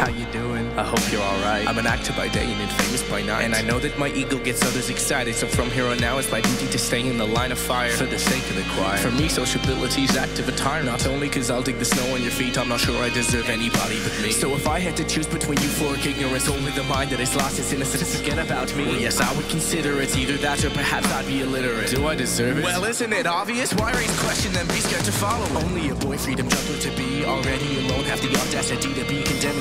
How you doing? I hope you're alright. I'm an actor by day and infamous by night, and I know that my ego gets others excited. So from here on out, it's my duty to stay in the line of fire for the sake of the choir. For me, sociability's active attire. Not only cause I'll dig the snow on your feet, I'm not sure I deserve anybody but me. So if I had to choose between euphoric ignorance, only the mind that is lost its innocence, forget about me. Well, yes, I would consider it's either that or perhaps I'd be illiterate. Do I deserve it? Well, isn't it obvious? Why raise question then be scared to follow? Only a boy freedom juggler to be already alone, have the audacity to be condemning